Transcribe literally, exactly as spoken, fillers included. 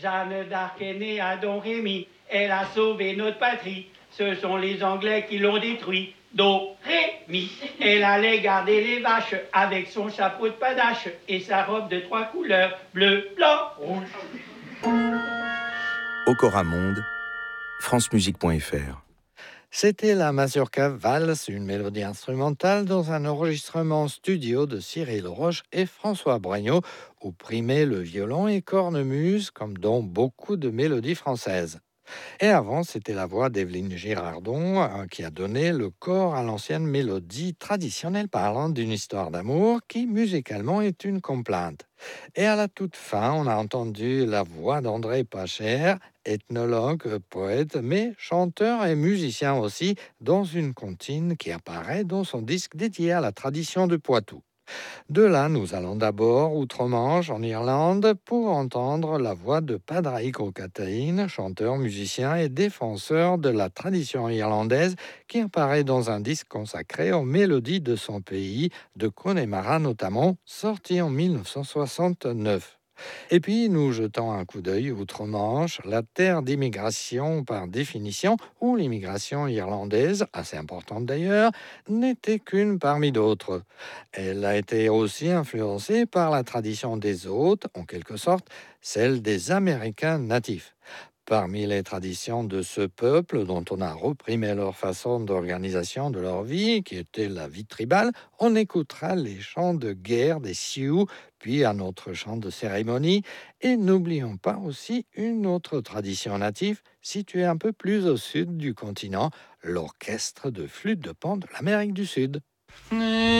Jeanne d'Arc est née à Don Rémy, elle a sauvé notre patrie. Ce sont les Anglais qui l'ont détruit. Do, Ré, Mi. Elle allait garder les vaches avec son chapeau de panache et sa robe de trois couleurs, bleu, blanc, rouge. Okora Monde, francemusique point f r. C'était la Mazurka Valse, une mélodie instrumentale dans un enregistrement studio de Cyril Roche et François Bragnaud, où primait le violon et cornemuse, comme dans beaucoup de mélodies françaises. Et avant, c'était la voix d'Evelyne Girardon hein, qui a donné le corps à l'ancienne mélodie traditionnelle parlant d'une histoire d'amour qui, musicalement, est une complainte. Et à la toute fin, on a entendu la voix d'André Pacher, ethnologue, poète, mais chanteur et musicien aussi, dans une comptine qui apparaît dans son disque dédié à la tradition de Poitou. De là, nous allons d'abord outre-Manche, en Irlande, pour entendre la voix de Padraig O'Cataín, chanteur, musicien et défenseur de la tradition irlandaise, qui apparaît dans un disque consacré aux mélodies de son pays, de Connemara notamment, sorti en mille neuf cent soixante-neuf. Et puis, nous jetons un coup d'œil outre-Manche, la terre d'immigration par définition, où l'immigration irlandaise, assez importante d'ailleurs, n'était qu'une parmi d'autres. Elle a été aussi influencée par la tradition des hôtes, en quelque sorte, celle des Américains natifs. Parmi les traditions de ce peuple, dont on a reprimé leur façon d'organisation de leur vie, qui était la vie tribale, on écoutera les chants de guerre des Sioux, puis un autre chant de cérémonie, et n'oublions pas aussi une autre tradition native, située un peu plus au sud du continent, l'orchestre de flûte de pan de l'Amérique du Sud.